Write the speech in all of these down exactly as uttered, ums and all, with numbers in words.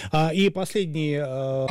А, и последний... А...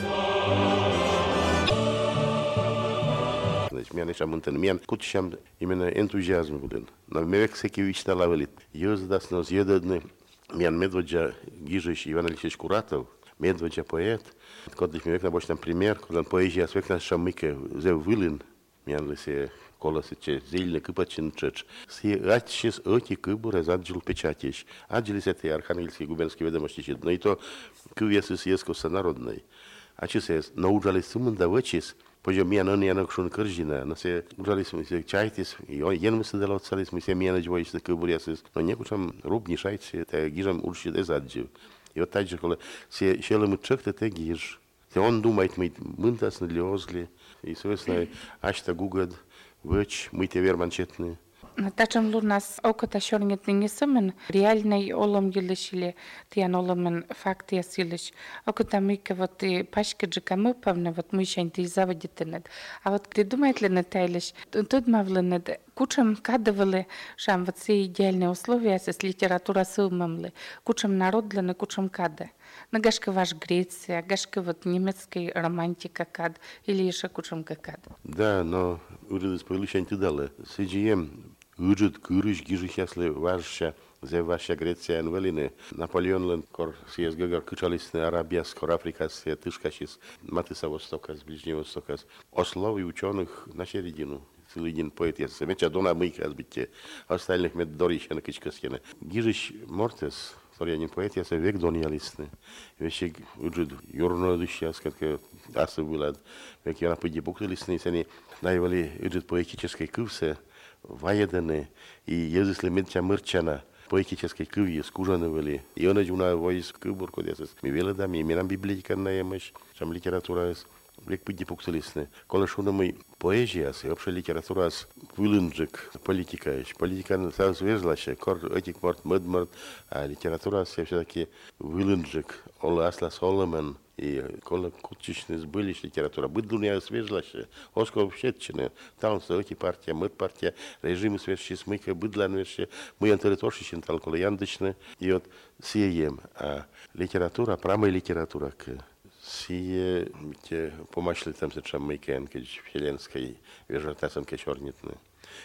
Мен ешам ынтын, мен кутшам именно энтузиазм буден. Но мевек секи вичта лавелит. Ёздас нос едадны, мен медводжа Гижич Иван Алексеевич Куратов, медводжа поэт. Кодлих мевек набочнам пример, когда поэзия свек нас шамыке зе вылин, мен лисе колосы че зельно кыпачин чеч. Си атчис оти кыбур азаджил печатиш. Аджилис это Архангельский губернский ведомости. Но и то кывесы съеско сонародной. А чисес наужались сумында вычис. Pois minha nana ia com cârgina, não sei, urali smo se čajtis, i on jen mislim da odsali smo se miena dvojiš na kuburjasis, no njegu sam rubni šajci, te gižam urši da zadživ. I od taj kole se šele mu čekte te giž. Te on думает мы мынтас на лёзли, и соответственно ашта гугад, вэч, мы те верманчетны. Тачам лурнас оката шорнет не сымен реальный олом елешили тиан оломен факты ясилиш оката мыка вот и пашка джекамы павна вот мы еще не заводитенет а вот ты думает ли на тайлиш тут мавленет кучам кадавали шам вот все идеальные условия с литература сумамли кучам народ для кучам каде на гашка ваш Греция гашка вот немецкий романтика кад или еще кучам кад. Да, но уже спойлышань ты дала. Сиджием Uđut kuriš gižih jasle vaša, ze vaša Grecia en veline. Napoleon len kor si je zgagar kučalisne Arabia, skor Afrika si je tyškašis, Matisa Vostokas, Bližnje Vostokas. Oslovi učenih na šeridinu. Целый поэт, я замечаю, дона мыка сбитте, остальных мед дорища на кичкаскене. Гижиш Мортес, Sorjanin poet ja se vek donijalisne. Već je uđud jurno dušjas, kad je asa bila, vek je napadi buktelisne, se ne najvali uđud poetičeske kuvse, vajedane i jezisle medća mrčana, poetičeske kuvi skužane veli. I ona džuna vojs kubur, kod ja se mi vele da mi imenam biblika na jemeš, šam literatura je vek pidi buktelisne. Kola šuna mi poezija se, opša literatura je vylindžek, politika je. Politika se zvezla še, kor etik mort, mud mort, a literatura se все-таки vylindžek, ola asla Solomon, и кола кутчичный сбылись литература. Быть дуня свежла ще, оско общетчины, там эти партия, мы партия, режимы свежшие, смыка, быдла нверше, мы антиреторшищен талкола яндычны, и вот сеем, а литература, прамая литература, к сие, те помашли там се чем мы кен, к вселенской, вежертасом к чернитны.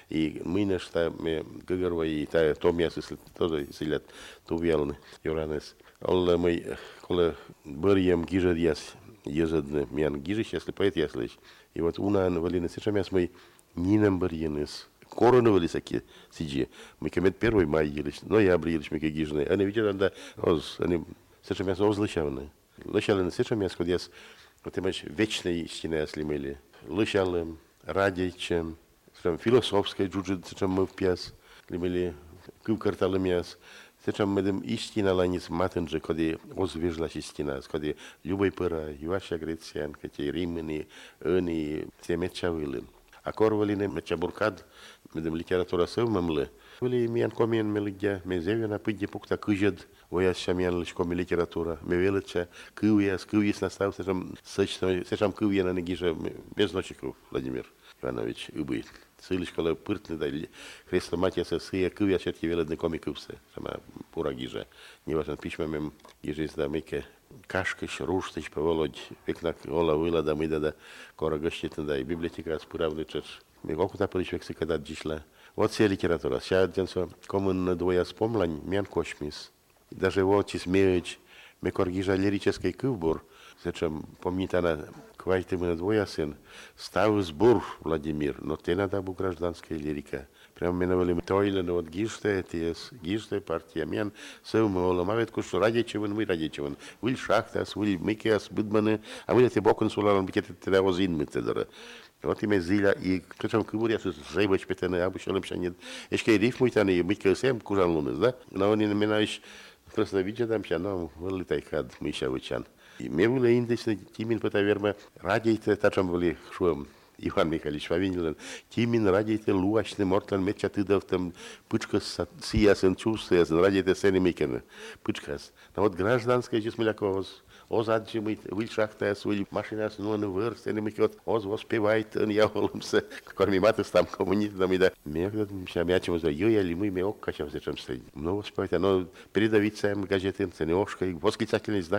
И мы нечто, мы гыгорва и та, то мясо, если тоже силят, то велны, юранес. Олла мы, коли берем гижа яс, езадны, мян гижиш, если поэт яслыш. И вот уна валины сейчас мяс мы нинам беренес. Короны вали саки сиджи. Мы комет первый май елиш, но я обрилиш мы гижны. Они видят, да, оз, они сейчас мяс оз лышавны. Лышалны сейчас мяс, код яс, вот имаш вечные истины ясли мыли. Лышалым, радичем, философской джуджи, сейчас мы в пьяс, лимели, кывкарталым яс. Сейчас мы идем истина ланис матенже, когда озвежлась истина, когда любой пора, и ваша Греция, когда римляне, они все мечавили. А корвалины мечабуркад, мы идем литература совмемле. Вели миян комиен мелигя, мы зевена пыдди пукта кыжед, вояс шамиян лишь коми литература, мы велича кывияс, кывияс настав, сечам сечам сечам кывияна не гиже без ночиков, Владимир Иванович, убыт. Сылиш, коли пыртны, да, хресло матьяса сыя кывя, черти веледны комикывсы, сама пура гижа. Неважно, пишмем гижа из дамыке кашкыш, руштыш, поволодь, векнак ола выла, да, мыда, да, кора гощитна, да, и библиотека спуравнычаш. Ми окута пылиш вексы, когда джишла. Вот вся литература. Ся денсо, комын двоя спомлань, мян кошмис. Даже вот чис меч, мекор гижа лирический кывбур, зачем помнитана квайте мы двоя сын, став сбор Владимир, но те надо бы гражданская лирика. Прямо меновали тойлен от гиште, тес гиште партия мен, севмо ломавет куш радичевен, мы радичевен. Виль шахтас, виль микеас бидманы, а виль те бокон суларан бикет те возин митедера. Вот имя зиля и причем кыбур я с зайбач петены, а бушелым шанет. Эшкей риф муйтаны, микел сем кужан лунес, да? Но они менаешь просто видят там ща, но вылетай хад, мы ща вычан. Мне было интересно, Тимин потаверма радиите, тачам были шуем Иван Михайлович Вавинилен, Тимин радиите луачны мортлан меча тыдав там пычкас сиясен чувствуясен, радиите сени микены, пычкас. Но вот гражданская чис милякоз, оз аджимый, виль шахтаяс, виль машинас, ну он выр, сени микет, оз воспевает, он я волымся, корми матыс там коммунистам и да. Мне когда мща мячем за юя ли мы, мне оккачем зачем стоит. Ну воспевать, оно передавиться им газеты, ценёшка, восклицательный знак.